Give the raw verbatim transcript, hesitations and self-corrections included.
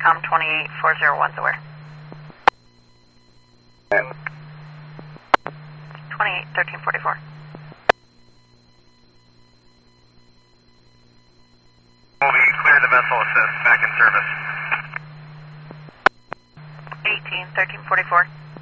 Intercom twenty-eight four zero one's aware. twenty-eight thirteen forty-four. Moving, clear the vessel assist, back in service. eighteen thirteen forty-four.